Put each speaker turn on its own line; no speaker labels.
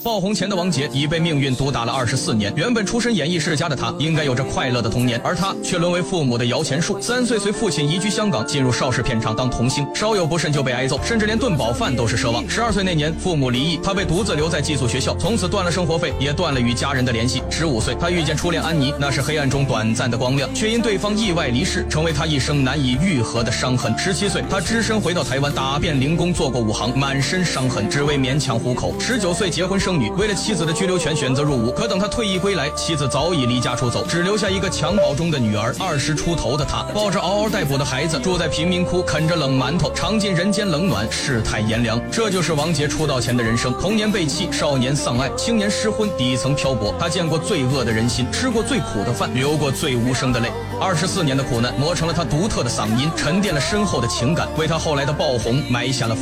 爆红前的王杰已被命运毒打了24年。原本出身演艺世家的他，应该有着快乐的童年，而他却沦为父母的摇钱树。3岁随父亲移居香港，进入邵氏片场当童星，稍有不慎就被挨揍，甚至连顿饱饭都是奢望。12岁那年，父母离异，他被独自留在寄宿学校，从此断了生活费，也断了与家人的联系。15岁，他遇见初恋安妮，那是黑暗中短暂的光亮，却因对方意外离世，成为他一生难以愈合的伤痕。17岁，他只身回到台湾，打遍零工，做过5行，满身伤痕，只为勉强糊口。19岁结婚生女，为了妻子的居留权选择入伍，可等他退役归来，妻子早已离家出走，只留下一个襁褓中的女儿。20出头的他，抱着嗷嗷待哺的孩子，住在贫民窟，啃着冷馒头，尝尽人间冷暖，世态炎凉。这就是王杰出道前的人生。童年被弃，少年丧爱，青年失婚，底层漂泊。他见过最恶的人心，吃过最苦的饭，流过最无声的泪。24年的苦难磨成了他独特的嗓音，沉淀了深厚的情感，为他后来的爆红埋下了伏